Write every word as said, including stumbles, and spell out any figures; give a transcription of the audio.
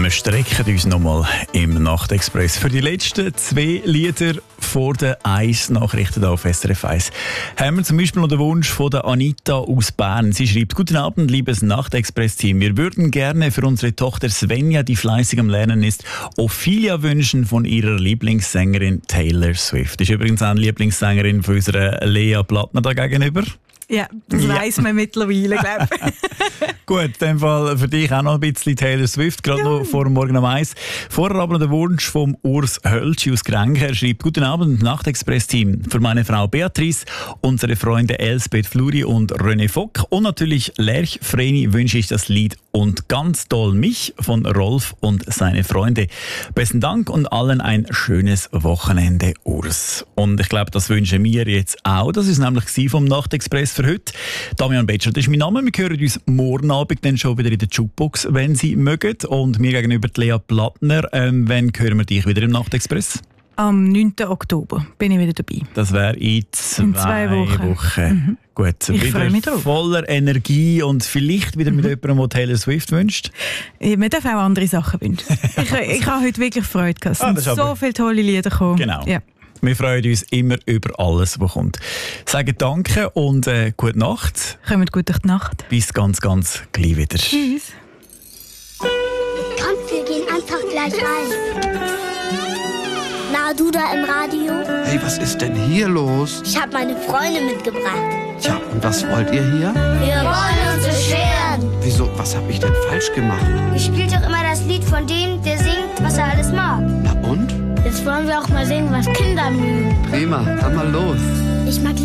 Wir strecken uns nochmal im Nachtexpress für die letzten zwei Lieder vor den eins Nachrichten auf S R F eins. Haben wir zum Beispiel noch den Wunsch von der Anita aus Bern. Sie schreibt: Guten Abend, liebes Nachtexpress-Team. Wir würden gerne für unsere Tochter Svenja, die fleißig am Lernen ist, Ophelia wünschen von ihrer Lieblingssängerin Taylor Swift. Das ist übrigens auch eine Lieblingssängerin von unserer Lea Plattner da gegenüber. Ja, das ja. weiss man mittlerweile, glaube ich. Gut, in dem Fall für dich auch noch ein bisschen Taylor Swift, gerade ja. noch vor dem Morgen um eins. Vorher aber noch der Wunsch vom Urs Hölschi aus Grenken. Er schreibt: Guten Abend, Nachtexpress-Team. Für meine Frau Beatrice, unsere Freunde Elsbeth Fluri und René Fock und natürlich Lerch Vreni wünsche ich das Lied Und ganz doll mich von Rolf und seine Freunde. Besten Dank und allen ein schönes Wochenende, Urs. Und ich glaube, das wünschen wir jetzt auch. Das ist nämlich vom Nachtexpress für heute. Damian Betscher, das ist mein Name. Wir hören uns morgen Abend dann schon wieder in der Jukebox, wenn Sie mögen. Und mir gegenüber die Lea Plattner. Ähm, wann hören wir dich wieder im Nachtexpress? Am neunten Oktober bin ich wieder dabei. Das wäre in zwei, in zwei Wochen. Wochen. Mhm. Gut, ich wieder mich drauf. Voller Energie und vielleicht wieder mit mhm. jemandem, der Taylor Swift wünscht. Man darf auch andere Sachen wünschen. ich, ich habe heute wirklich Freude gehabt. Es sind ah, so viele tolle Lieder gekommen. Genau. Ja. Wir freuen uns immer über alles, was kommt. Sagen Danke und äh, gute Nacht. Kommt gut durch die Nacht. Bis ganz, ganz gleich wieder. Tschüss. Kommt, wir gehen einfach gleich rein. Na, du da im Radio? Hey, was ist denn hier los? Ich habe meine Freunde mitgebracht. Tja, und was wollt ihr hier? Wir wollen uns beschweren. Wieso, was habe ich denn falsch gemacht? Ihr spielt doch immer das Lied von dem, der singt, was er alles mag. Na und? Jetzt wollen wir auch mal singen, was Kinder mögen. Prima, dann mal los. Ich mag